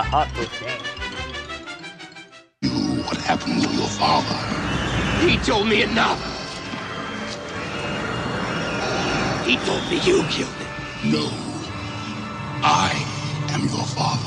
hot to think. What happened to your father? He told me enough. He told me you killed him. No. I am your father.